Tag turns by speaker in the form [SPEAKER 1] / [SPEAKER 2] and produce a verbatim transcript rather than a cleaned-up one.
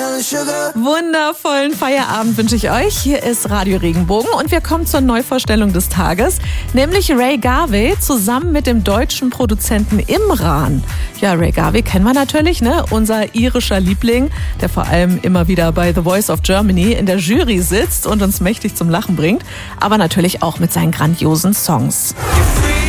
[SPEAKER 1] Wundervollen Feierabend wünsche ich euch. Hier ist Radio Regenbogen und wir kommen zur Neuvorstellung des Tages, nämlich Ray Garvey zusammen mit dem deutschen Produzenten Imran. Ja, Ray Garvey kennen wir natürlich, ne? Unser irischer Liebling, der vor allem immer wieder bei The Voice of Germany in der Jury sitzt und uns mächtig zum Lachen bringt, aber natürlich auch mit seinen grandiosen Songs.